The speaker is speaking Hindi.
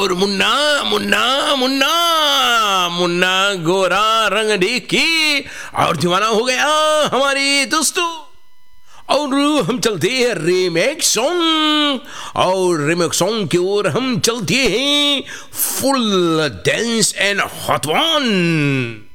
और मुन्ना मुन्ना मुन्ना मुन्ना गोरा रंग देखी और दीवाना हो गया हमारी दोस्तों। और हम चलते हैं रीमेक सॉन्ग, और रीमेक सॉन्ग की ओर हम चलते हैं full dance and hot one.